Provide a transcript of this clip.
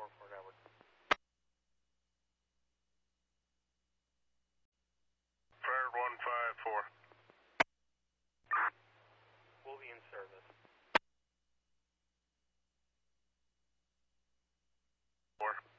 Fort Edward. Fired 154. We'll be in service. 4.